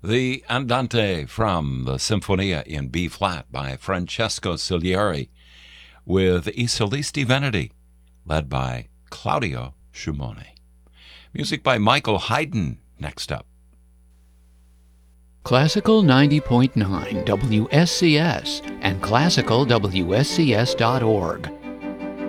The Andante from the Sinfonia in B-flat by Francesco Salieri with I Solisti Veneti, led by Claudio Schumoni. Music by Michael Haydn next up. Classical 90.9 WSCS and classicalwscs.org